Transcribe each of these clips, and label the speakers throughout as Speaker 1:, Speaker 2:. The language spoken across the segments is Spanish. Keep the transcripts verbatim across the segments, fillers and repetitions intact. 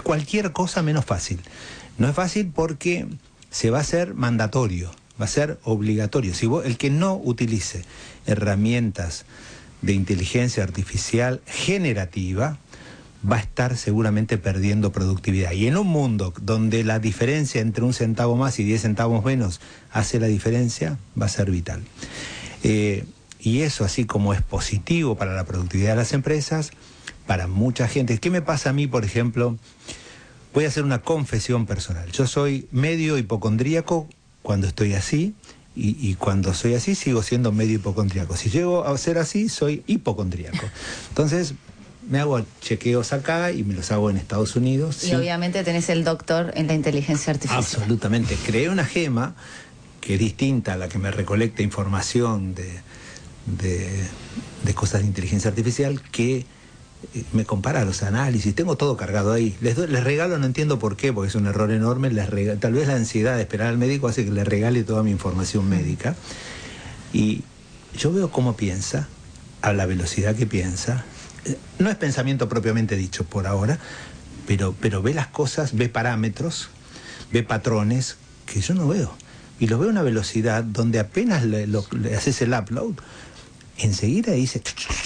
Speaker 1: cualquier cosa menos fácil. No es fácil porque se va a hacer mandatorio, va a ser obligatorio. Si vos, el que no utilice herramientas de inteligencia artificial generativa, va a estar seguramente perdiendo productividad. Y en un mundo donde la diferencia entre un centavo más y diez centavos menos hace la diferencia, va a ser vital. Eh, y eso, así como es positivo para la productividad de las empresas, para mucha gente. ¿Qué me pasa a mí, por ejemplo? Voy a hacer una confesión personal. Yo soy medio hipocondríaco cuando estoy así, y, y cuando soy así sigo siendo medio hipocondríaco. Si llego a ser así, soy hipocondríaco. Entonces, me hago chequeos acá y me los hago en Estados Unidos.
Speaker 2: Y
Speaker 1: sí.
Speaker 2: Obviamente tenés el doctor en la inteligencia artificial.
Speaker 1: Absolutamente. Creé una gema que es distinta a la que me recolecta información de, de, de cosas de inteligencia artificial, que me compara los análisis. Tengo todo cargado ahí. Les, doy, les regalo, no entiendo por qué, porque es un error enorme. Les regalo, tal vez la ansiedad de esperar al médico hace que les regale toda mi información médica. Y yo veo cómo piensa, a la velocidad que piensa. No es pensamiento propiamente dicho por ahora, pero, pero ve las cosas, ve parámetros, ve patrones que yo no veo. Y los veo a una velocidad donde apenas le, lo, le haces el upload, enseguida dice...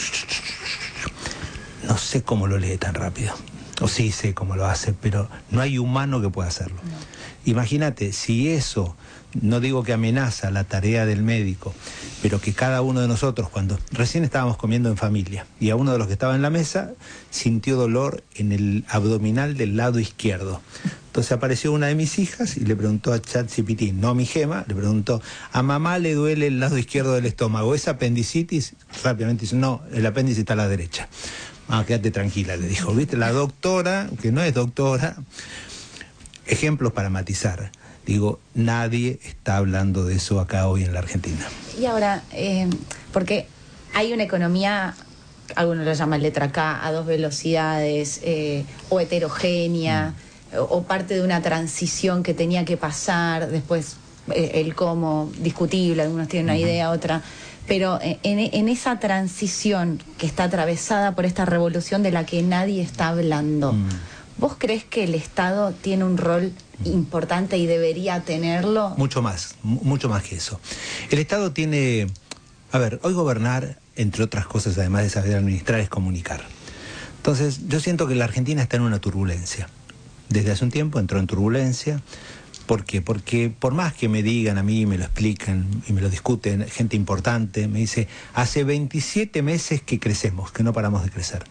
Speaker 1: No sé cómo lo lee tan rápido. O sí sé cómo lo hace, pero no hay humano que pueda hacerlo. No. Imagínate, si eso, no digo que amenaza la tarea del médico, pero que cada uno de nosotros, cuando recién estábamos comiendo en familia, y a uno de los que estaba en la mesa sintió dolor en el abdominal del lado izquierdo. Entonces apareció una de mis hijas y le preguntó a ChatGPT, no a mi gema, le preguntó, a mamá le duele el lado izquierdo del estómago, ¿es apendicitis? Rápidamente dice, no, el apéndice está a la derecha. Ah, quédate tranquila, le dijo, ¿viste? La doctora, que no es doctora, ejemplos para matizar. Digo, nadie está hablando de eso acá hoy en la Argentina.
Speaker 2: Y ahora, eh, porque hay una economía, algunos lo llaman letra K, a dos velocidades, eh, o heterogénea, mm. o, o parte de una transición que tenía que pasar, después eh, el cómo, discutible, algunos tienen una mm. idea, otra... Pero en, en esa transición que está atravesada por esta revolución de la que nadie está hablando, mm. ¿vos crees que el Estado tiene un rol importante y debería tenerlo?
Speaker 1: Mucho más, mucho más que eso. El Estado tiene... A ver, hoy gobernar, entre otras cosas, además de saber administrar, es comunicar. Entonces, yo siento que la Argentina está en una turbulencia. Desde hace un tiempo entró en turbulencia. ¿Por qué? Porque por más que me digan a mí, me lo explican y me lo discuten, gente importante, me dice, hace veintisiete meses que crecemos, que no paramos de crecer.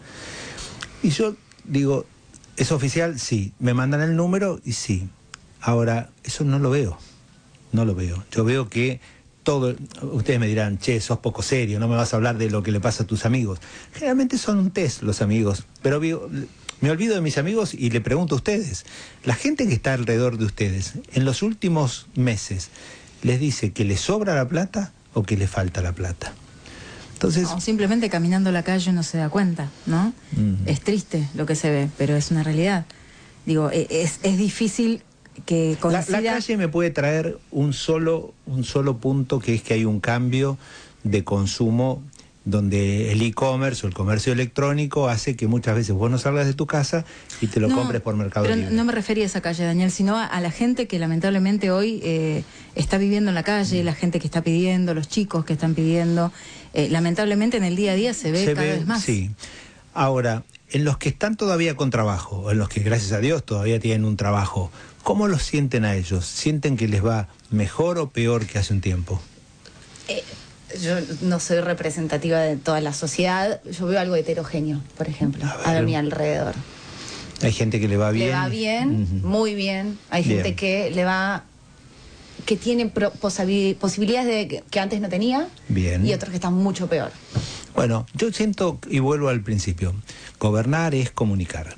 Speaker 1: Y yo digo, ¿es oficial? Sí. ¿Me mandan el número? Y sí. Ahora, eso no lo veo, no lo veo. Yo veo que todo, ustedes me dirán, che, sos poco serio, no me vas a hablar de lo que le pasa a tus amigos. Generalmente son un test los amigos, pero digo... Me olvido de mis amigos y le pregunto a ustedes, la gente que está alrededor de ustedes, en los últimos meses, ¿les dice que les sobra la plata o que les falta la plata? Entonces,
Speaker 3: no, simplemente caminando la calle uno se da cuenta, ¿no? Uh-huh. Es triste lo que se ve, pero es una realidad. Digo, es, es difícil que coincida...
Speaker 1: La, la calle me puede traer un solo, un solo punto, que es que hay un cambio de consumo donde el e-commerce o el comercio electrónico hace que muchas veces vos no salgas de tu casa y te lo no, compres por Mercado
Speaker 3: pero
Speaker 1: Libre.
Speaker 3: No me refería a esa calle, Daniel, sino a, a la gente que lamentablemente hoy eh, está viviendo en la calle, mm. la gente que está pidiendo, los chicos que están pidiendo. Eh, lamentablemente en el día a día se ve se cada
Speaker 1: ve,
Speaker 3: vez más.
Speaker 1: Sí. Ahora, en los que están todavía con trabajo, en los que gracias a Dios todavía tienen un trabajo, ¿cómo los sienten a ellos? ¿Sienten que les va mejor o peor que hace un tiempo?
Speaker 2: Eh... Yo no soy representativa de toda la sociedad, yo veo algo heterogéneo, por ejemplo, a, ver, a mi alrededor.
Speaker 1: Hay gente que le va bien.
Speaker 2: Le va bien, uh-huh. muy bien. Hay bien. gente que le va, que tiene pro, posibilidades de que, que antes no tenía,
Speaker 1: bien.
Speaker 2: Y otros que están mucho peor.
Speaker 1: Bueno, yo siento, y vuelvo al principio, gobernar es comunicar.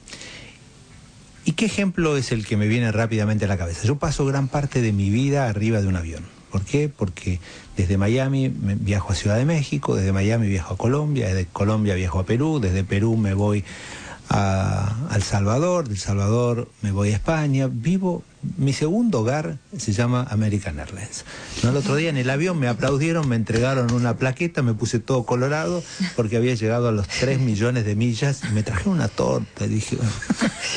Speaker 1: ¿Y qué ejemplo es el que me viene rápidamente a la cabeza? Yo paso gran parte de mi vida arriba de un avión. ¿Por qué? Porque desde Miami me viajo a Ciudad de México, desde Miami viajo a Colombia, desde Colombia viajo a Perú, desde Perú me voy a, a El Salvador, del Salvador me voy a España. Vivo, mi segundo hogar se llama American Airlines. ¿No? El otro día en el avión me aplaudieron, me entregaron una plaqueta, me puse todo colorado porque había llegado a los tres millones de millas y me trajeron una torta. Y dije...